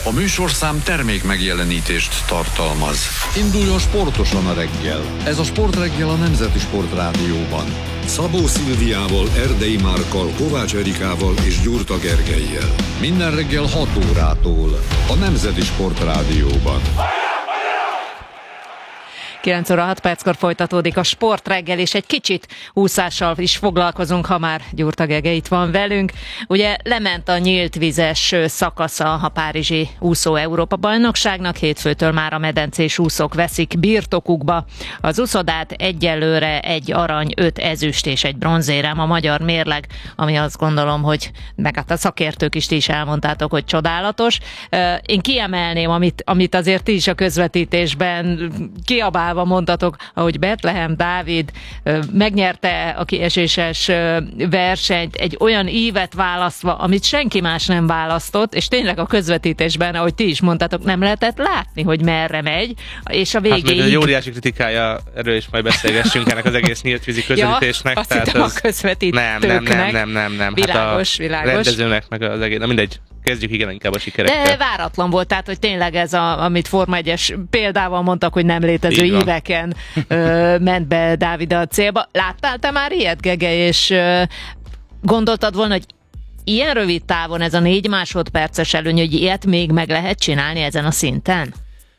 A műsorszám termék megjelenítést tartalmaz. Induljon sportosan a reggel. Ez a Sportreggel a Nemzeti Sport Rádióban. Szabó Szilviával, Erdei Márkkal, Kovács Erikával és Gyurta Gergellyel. Minden reggel 6 órától a Nemzeti Sport Rádióban. 9 óra 6 perckor folytatódik a Sportreggel, és egy kicsit úszással is foglalkozunk, ha már Gyurta Gergely itt van velünk. Ugye lement a nyílt vizes szakasza a párizsi úszó Európa-bajnokságnak, hétfőtől már a medencés úszók veszik birtokukba az úszodát, egyelőre 1 arany, 5 ezüst és 1 bronzérem a magyar mérleg, ami azt gondolom, hogy meg hát a szakértők is ti is elmondtátok, hogy csodálatos. Én kiemelném, amit azért ti is a közvetítésben kiabálva mondtatok, ahogy Bethlehem Dávid megnyerte a kieséses versenyt, egy olyan ívet választva, amit senki más nem választott, és tényleg a közvetítésben, ahogy ti is mondtatok, nem lehetett látni, hogy merre megy, és a végéig... Hát egy óriási kritikája, erről is majd beszélgessünk ennek az egész nyíltvízi közvetítésnek. Ja, azt hittem a közvetítőknek. Nem. Világos. Hát a rendezőnek, meg az egész, na mindegy. Kezdjük inkább a sikerekkel. De váratlan volt, tehát, hogy tényleg ez, amit Forma 1-es példával mondtak, hogy nem létező éveken ment be Dávid a célba. Láttál te már ilyet, Gege, és gondoltad volna, hogy ilyen rövid távon ez a 4 másodperces előny, hogy ilyet még meg lehet csinálni ezen a szinten?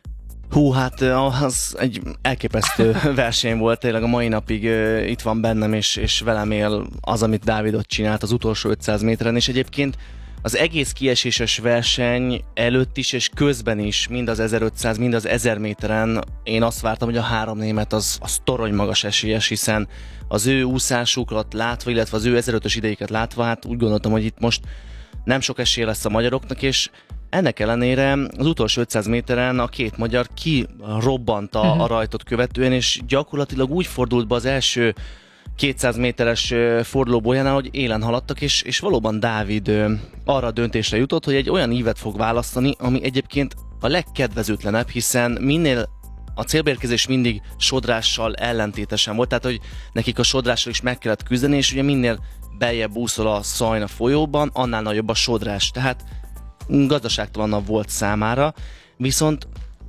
Hú, hát az egy elképesztő verseny volt, tényleg a mai napig itt van bennem, és velem él az, amit Dávid ott csinált az utolsó 500 méteren, és egyébként az egész kieséses verseny előtt is és közben is, mind az 1500, mind az 1000 méteren én azt vártam, hogy a 3 német az torony magas esélyes, hiszen az ő úszásukat látva, illetve az ő 1500-ös idejéket látva, hát úgy gondoltam, hogy itt most nem sok esély lesz a magyaroknak, és ennek ellenére az utolsó 500 méteren a 2 magyar kirobbanta a rajtot követően, és gyakorlatilag úgy fordult be az első 200 méteres fordulóbolyánál, hogy élen haladtak, és valóban Dávid arra a döntésre jutott, hogy egy olyan ívet fog választani, ami egyébként a legkedvezőtlenebb, hiszen minél a célbeérkezés mindig sodrással ellentétesen volt, tehát hogy nekik a sodrással is meg kellett küzdeni, és ugye minél beljebb úszol a Szajna folyóban, annál nagyobb a sodrás, tehát gazdaságtalanabb volt számára, viszont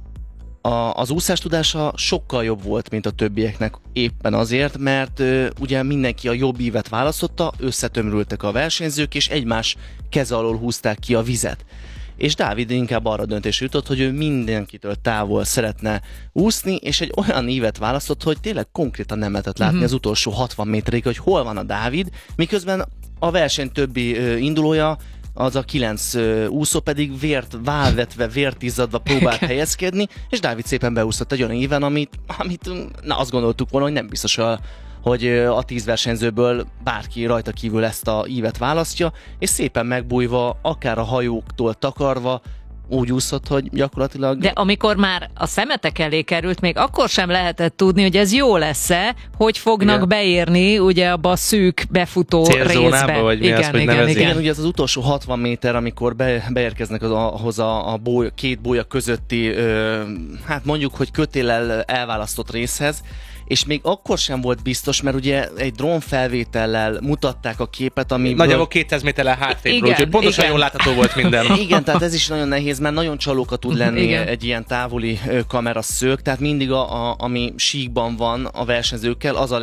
az úszás tudása sokkal jobb volt, mint a többieknek, éppen azért, mert ugye mindenki a jobb ívet választotta, összetömrültek a versenyzők, és egymás keze alól húzták ki a vizet. És Dávid inkább arra döntésre jutott, hogy ő mindenkitől távol szeretne úszni, és egy olyan ívet választott, hogy tényleg konkrétan nem lehetett látni az utolsó 60 méterig, hogy hol van a Dávid, miközben a verseny többi indulója, az a 9 úszó pedig válvetve, vért izzadva próbált helyezkedni, és Dávid szépen beúszott egy olyan éven, amit azt gondoltuk volna, hogy nem biztos, hogy a 10 versenyzőből bárki rajta kívül ezt a ívet választja, és szépen megbújva, akár a hajóktól takarva, úgy úszott, hogy gyakorlatilag... De amikor már a szemetek elé került, még akkor sem lehetett tudni, hogy ez jó lesz-e, hogy fognak beérni ugye abba a szűk befutó részbe. Vagy mi az, hogy igen, ugye ez az utolsó 60 méter, amikor beérkeznek ahhoz a 2 bólya közötti, hát mondjuk, hogy kötéllel elválasztott részhez, és még akkor sem volt biztos, mert ugye egy drónfelvétellel mutatták a képet, ami... Nagyjából 200 méterrel hátrébről, úgyhogy pontosan jól látható volt minden. Igen, tehát ez is nagyon nehéz, mert nagyon csalóka tud lenni egy ilyen távoli kameraszög, tehát mindig ami síkban van a versenyzőkkel, az a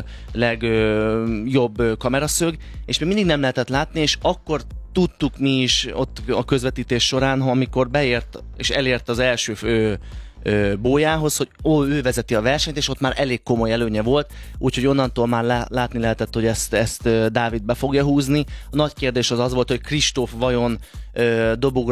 legjobb kameraszög, és még mindig nem lehetett látni, és akkor tudtuk mi is ott a közvetítés során, amikor beért és elért az első bójához, hogy ő vezeti a versenyt, és ott már elég komoly előnye volt, úgyhogy onnantól már látni lehetett, hogy ezt Dávid be fogja húzni. A nagy kérdés az volt, hogy Kristóf vajon dobogra